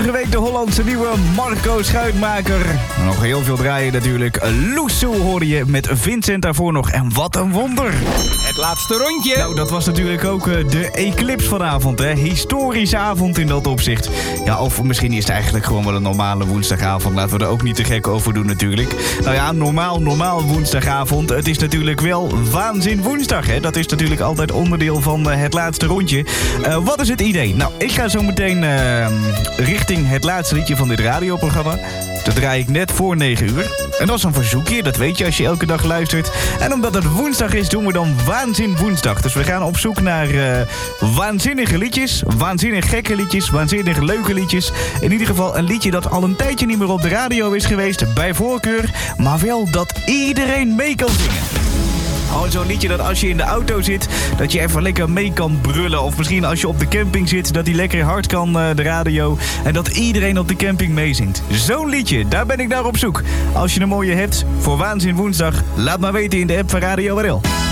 Vorige week de Hollandse nieuwe Marco Schuitmaker. Nog heel veel draaien natuurlijk. Loesoe hoorde je met Vincent daarvoor nog. En wat een wonder. Het laatste rondje. Nou, dat was natuurlijk ook de Eclipse vanavond, hè. Historische avond in dat opzicht. Ja, of misschien is het eigenlijk gewoon wel een normale woensdagavond. Laten we er ook niet te gek over doen natuurlijk. Nou ja, normaal woensdagavond. Het is natuurlijk wel waanzin woensdag, hè. Dat is natuurlijk altijd onderdeel van het laatste rondje. Wat is het idee? Nou, ik ga zo meteen richting het laatste liedje van dit radioprogramma. Dat draai ik net voor 9 uur. En dat is een verzoekje, dat weet je als je elke dag luistert. En omdat het woensdag is, doen we dan Waanzin Woensdag. Dus we gaan op zoek naar waanzinnige liedjes, waanzinnig gekke liedjes, waanzinnig leuke liedjes. In ieder geval een liedje dat al een tijdje niet meer op de radio is geweest, bij voorkeur. Maar wel dat iedereen mee kan zingen. Gewoon zo'n liedje dat als je in de auto zit, dat je even lekker mee kan brullen. Of misschien als je op de camping zit, dat die lekker hard kan, de radio. En dat iedereen op de camping meezingt. Zo'n liedje, daar ben ik naar op zoek. Als je een mooie hebt voor Waanzin Woensdag, laat maar weten in de app van Radio RL.